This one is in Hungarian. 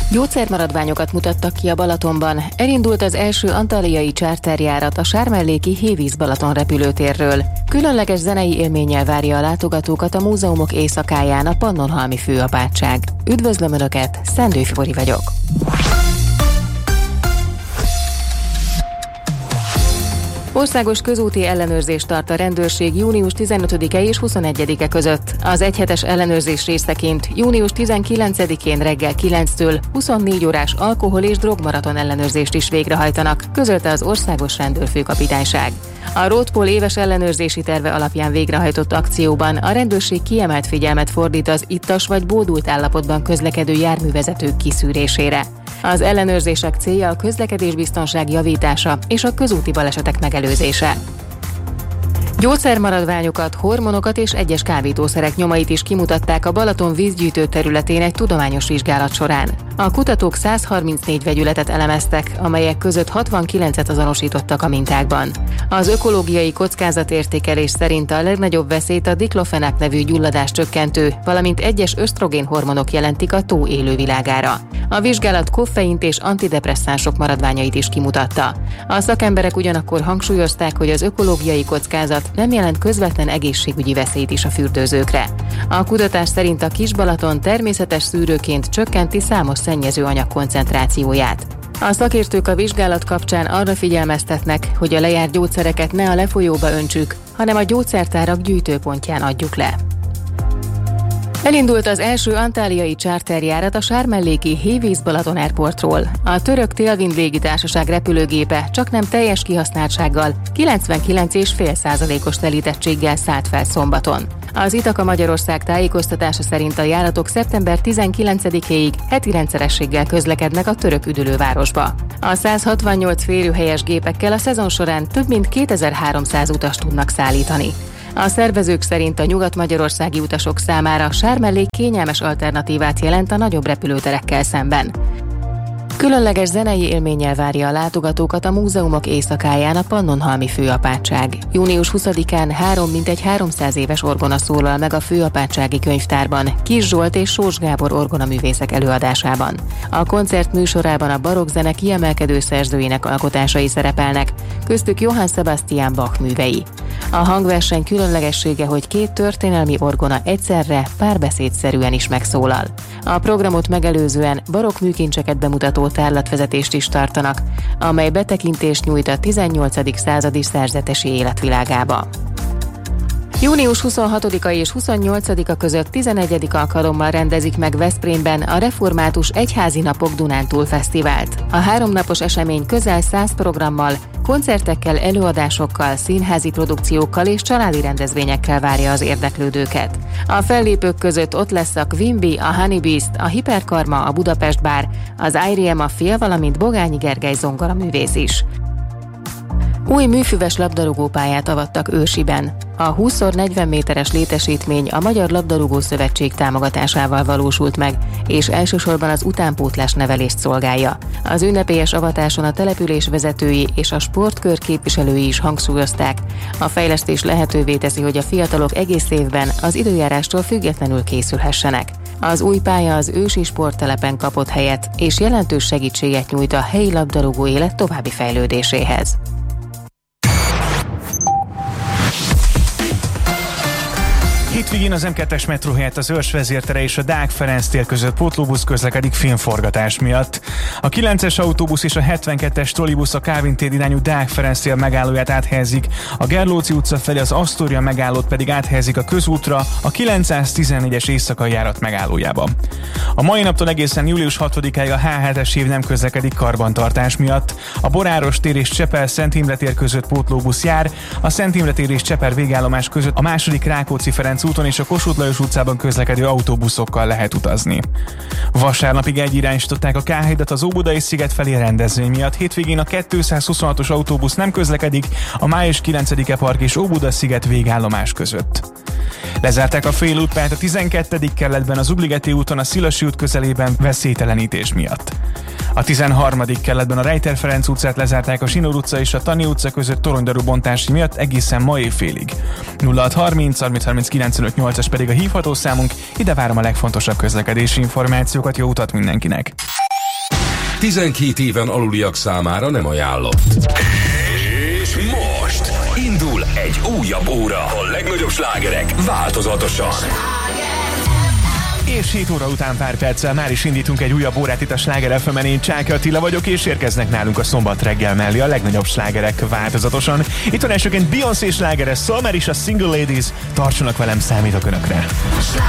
Gyógyszermaradványokat mutattak ki a Balatonban. Elindult az első antalliai charterjárat a sármelléki Hévíz Balaton repülőtérről. Különleges zenei élménnyel várja a látogatókat a múzeumok éjszakáján a Pannonhalmi Főapátság. Üdvözlöm Önöket, Szendő Fori vagyok. Országos közúti ellenőrzést tart a rendőrség június 15-e és 21-e között. Az egyhetes ellenőrzés részeként június 19-én reggel 9-től 24 órás alkohol- és drogmaraton ellenőrzést is végrehajtanak, közölte az Országos Rendőrfőkapitányság. A Roadpol éves ellenőrzési terve alapján végrehajtott akcióban a rendőrség kiemelt figyelmet fordít az ittas vagy bódult állapotban közlekedő járművezetők kiszűrésére. Az ellenőrzések célja a közlekedésbiztonság javítása és a közúti balesetek megelőzése. Gyógyszermaradványokat, hormonokat és egyes kábítószerek nyomait is kimutatták a Balaton vízgyűjtő területén egy tudományos vizsgálat során. A kutatók 134 vegyületet elemeztek, amelyek között 69-et azonosítottak a mintákban. Az ökológiai kockázatértékelés szerint a legnagyobb veszélyt a diklofenak nevű gyulladáscsökkentő, valamint egyes ösztrogénhormonok jelentik a tó élővilágára. A vizsgálat koffeint és antidepresszánsok maradványait is kimutatta. A szakemberek ugyanakkor hangsúlyozták, hogy az ökológiai kockázat nem jelent közvetlen egészségügyi veszélyt is a fürdőzőkre. A kutatás szerint a Kis-Balaton természetes szűrőként csökkenti számos szennyező anyag koncentrációját. A szakértők a vizsgálat kapcsán arra figyelmeztetnek, hogy a lejárt gyógyszereket ne a lefolyóba öntsük, hanem a gyógyszertárak gyűjtőpontján adjuk le. Elindult az első antalliai charterjárat a sármelléki Hévíz Balaton Airportról. A török Tailwind légitársaság repülőgépe csaknem teljes kihasználtsággal 99,5%-os telítettséggel szállt fel szombaton. Az Itaka Magyarország tájékoztatása szerint a járatok szeptember 19-éig heti rendszerességgel közlekednek a török üdülővárosba. A 168 férőhelyes gépekkel a szezon során több mint 2300 utast tudnak szállítani. A szervezők szerint a nyugat-magyarországi utasok számára sármellék kényelmes alternatívát jelent a nagyobb repülőterekkel szemben. Különleges zenei élménnyel várja a látogatókat a múzeumok éjszakáján a Pannonhalmi Főapátság. Június 20-án mintegy 300 éves orgona szólal meg a Főapátsági Könyvtárban, Kis Zsolt és Sós Gábor orgonaművészek előadásában. A koncert műsorában a barokkzene kiemelkedő szerzőinek alkotásai szerepelnek, köztük Johann Sebastian Bach művei. A hangverseny különlegessége, hogy két történelmi orgona egyszerre párbeszédszerűen is megszólal. A programot megelőzően barokk műkincseket bemutató tárlatvezetést is tartanak, amely betekintést nyújt a 18. századi szerzetesi életvilágába. Június 26-a és 28-a között 11. alkalommal rendezik meg Veszprémben a Református Egyházi Napok Dunántúl Fesztivált. A 3 napos esemény közel 100 programmal, koncertekkel, előadásokkal, színházi produkciókkal és családi rendezvényekkel várja az érdeklődőket. A fellépők között ott lesz a Quimby, a Honey Beast, a Hiperkarma, a Budapest Bar, az IRIA Mafia, valamint Bogányi Gergely zongoraművész is. Új műfüves labdarúgópályát avattak Őrsiben. A 20x40 méteres létesítmény a Magyar Labdarúgó Szövetség támogatásával valósult meg, és elsősorban az utánpótlás nevelést szolgálja. Az ünnepélyes avatáson a település vezetői és a sportkör képviselői is hangsúlyozták. A fejlesztés lehetővé teszi, hogy a fiatalok egész évben az időjárástól függetlenül készülhessenek. Az új pálya az ősi sporttelepen kapott helyet, és jelentős segítséget nyújt a helyi labdarúgó élet további fejlődéséhez. Hétvégén az M2-es metró helyett az Őrs vezértere és a Deák Ferenc tér között pótlóbusz közlekedik filmforgatás miatt. A 9-es autóbusz és a 72-es trollibusz a Kálvin tér irányú Deák Ferenc tér megállóját áthelyezik, a Gerlóci utca felé az Asztória megállót pedig áthelyezik a közútra, a 914-es éjszakai járat megállójába. A mai naptól egészen július 6-áig a H7-es év nem közlekedik karbantartás miatt. A Boráros tér és Csepel-Szent Imre tér között pótlóbusz jár, a Szent Imre tér és Csepel végállomás között a második Rákóczi-Ferenc úton és a Kossuth Lajos utcában közlekedő autóbuszokkal lehet utazni. Vasárnapig egyirányosították a K7-et az Óbudai sziget felé rendezvény miatt. Hétvégén a 226-os autóbusz nem közlekedik a Május 9-e park és Óbuda sziget végállomás között. Lezárták a félútpályát a 12. kerületben az Ugligeti úton a Szilasi út közelében veszélytelenítés miatt. A 13. kerületben a Rejter Ferenc utcát lezárták a Sinor utca és a Tani utca között toronydarú bontási miatt egészen ma éjfélig. 0630 30 30 95 8-as pedig a hívható számunk, ide várom a legfontosabb közlekedési információkat, jó utat mindenkinek! 12 éven aluliak számára nem ajánlott. És most indul egy újabb óra. A legnagyobb slágerek változatosan. És 7 óra után pár perccel már is indítunk egy újabb órát itt a Sláger FM-en. Én Csáky Attila vagyok, és érkeznek nálunk a szombat reggel mellé a legnagyobb slágerek változatosan. Itt van elsőként Beyoncé slágere, Summer is a Single Ladies. Tartsanak velem, számítok önökre.